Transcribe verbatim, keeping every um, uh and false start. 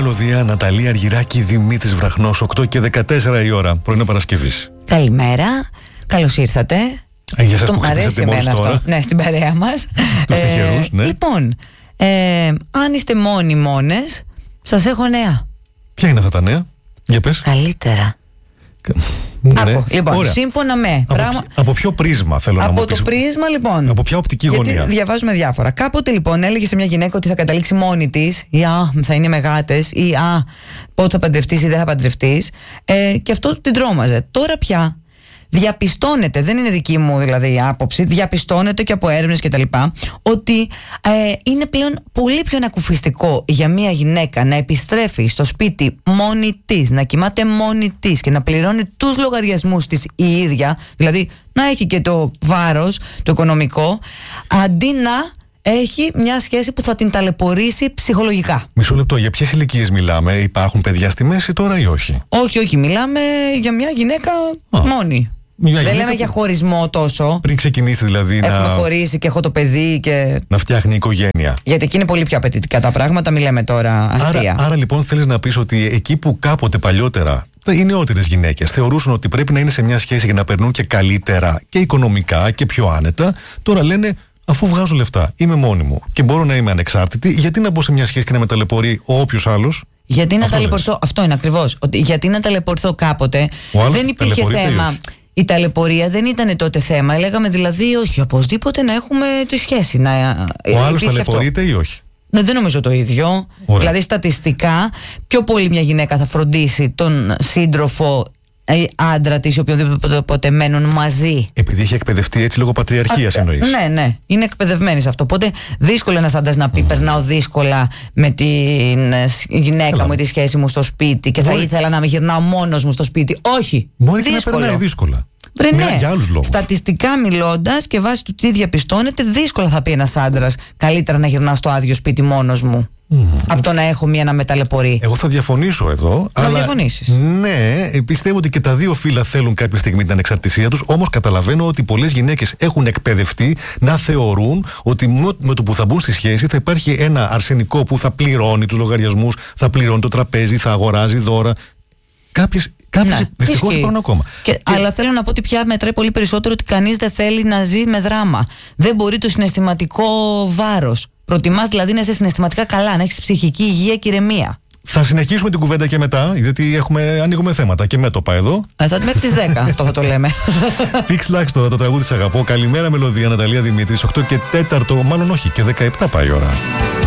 Μελωδία, Ναταλία Αργυράκη, Δημήτρης Βραχνός, οκτώ και δεκατέσσερα η ώρα, πρωινό Παρασκευής. Καλημέρα, καλώς ήρθατε. Ε, για σας το που μ' αρέσει εμένα αυτό. Ναι, στην παρέα μας. Τους τυχερούς, ναι. Λοιπόν, ε, αν είστε μόνοι μόνες, σας έχω νέα. Ποια είναι αυτά τα νέα, για πες. Καλύτερα. Ναι. Άκου, λοιπόν, Ωραία. σύμφωνα με. Από, πράγμα... ποιο, από ποιο πρίσμα θέλω από να μου το πεις. πρίσμα, λοιπόν. Από ποια οπτική γιατί γωνία. Διαβάζουμε διάφορα. Κάποτε, λοιπόν, έλεγε σε μια γυναίκα ότι θα καταλήξει μόνη της, ή α, θα είναι μεγάτες, ή α, πότε θα παντρευτείς ή δεν θα παντρευτείς. Ε, και αυτό την τρόμαζε. Τώρα πια διαπιστώνεται, δεν είναι δική μου δηλαδή η άποψη, διαπιστώνεται και από έρευνες και τα λοιπά, ότι ε, είναι πλέον πολύ πιο ανακουφιστικό για μια γυναίκα να επιστρέφει στο σπίτι μόνη της, να κοιμάται μόνη της και να πληρώνει τους λογαριασμούς της η ίδια, δηλαδή να έχει και το βάρος, το οικονομικό, αντί να έχει μια σχέση που θα την ταλαιπωρήσει ψυχολογικά. Μισό λεπτό, για ποιες ηλικίες μιλάμε, υπάρχουν παιδιά στη μέση τώρα ή όχι? Όχι, όχι, μιλάμε για μια γυναίκα Α. μόνη. Μια Δεν λέμε που... για χωρισμό τόσο. Πριν ξεκινήσει δηλαδή Έχουμε να... χωρίσει και έχω το παιδί και... να φτιάχνει οικογένεια. Γιατί εκεί είναι πολύ πιο απαιτητικά τα πράγματα, μην λέμε τώρα αστεία. Άρα, άρα λοιπόν θέλεις να πεις ότι εκεί που κάποτε παλιότερα οι νεότερες γυναίκες θεωρούσαν ότι πρέπει να είναι σε μια σχέση για να περνούν και καλύτερα και οικονομικά και πιο άνετα, τώρα λένε αφού βγάζω λεφτά, είμαι μόνη μου και μπορώ να είμαι ανεξάρτητη, γιατί να μπω σε μια σχέση και να με ταλαιπωρεί ο όποιος άλλος? Γιατί να αυτό ταλαιπωρηθώ, λες. Αυτό είναι ακριβώς. Ότι γιατί να ταλαιπωρηθώ κάποτε, δεν υπήρχε ταλαιπωρείται θέμα. Η ταλαιπωρία δεν ήταν τότε θέμα. Λέγαμε δηλαδή, όχι, οπωσδήποτε να έχουμε τη σχέση. Να, ο άλλος ταλαιπωρείται ή όχι? Ναι, δεν νομίζω το ίδιο. Ωραία. Δηλαδή, στατιστικά, πιο πολύ μια γυναίκα θα φροντίσει τον σύντροφο ή άντρα της, οι οποιοδήποτε μένουν μαζί. Επειδή έχει εκπαιδευτεί έτσι λόγω πατριαρχίας εννοείς? Ναι, ναι. Είναι εκπαιδευμένη σε αυτό. Οπότε δύσκολο ένας άντρας να πει: mm. περνάω δύσκολα με την γυναίκα Έλα. μου ή τη σχέση μου στο σπίτι και Μπορεί... θα ήθελα να με γυρνάω μόνος μου στο σπίτι. Όχι. Μπορεί δύσκολο. και να περνάει δύσκολα. Βρε, ναι. Για άλλους λόγους. Στατιστικά μιλώντας και βάσει του τι διαπιστώνεται, δύσκολα θα πει ένας άντρας: καλύτερα να γυρνάω στο άδειο σπίτι μόνος μου. Mm. Από το να έχω μία να με ταλαιπωρεί. Εγώ θα διαφωνήσω εδώ. Να αλλά διαφωνήσεις. Ναι, πιστεύω ότι και τα δύο φύλλα θέλουν κάποια στιγμή την ανεξαρτησία τους. Όμως καταλαβαίνω ότι πολλές γυναίκες έχουν εκπαιδευτεί να θεωρούν ότι με το που θα μπουν στη σχέση θα υπάρχει ένα αρσενικό που θα πληρώνει τους λογαριασμούς, θα πληρώνει το τραπέζι, θα αγοράζει δώρα. Κάποιες, κάποιες ναι, δυστυχώς υπάρχουν ακόμα. Και, και... Αλλά θέλω να πω ότι πια μετράει πολύ περισσότερο ότι κανείς δεν θέλει να ζει με δράμα. Δεν μπορεί το συναισθηματικό βάρος. Προτιμάς δηλαδή να είσαι συναισθηματικά καλά, να έχεις ψυχική υγεία και ηρεμία. Θα συνεχίσουμε την κουβέντα και μετά, γιατί έχουμε, ανοίγουμε θέματα και μέτωπα εδώ. Ε, θα μέχρι τις δέκα, αυτό θα το λέμε. Fix Lax τώρα, το τραγούδι «Σ' αγαπώ». Καλημέρα Μελωδία, Ναταλία Δημήτρης, οκτώ και τέταρτο, μάλλον όχι, και δεκαεπτά πάει η ώρα.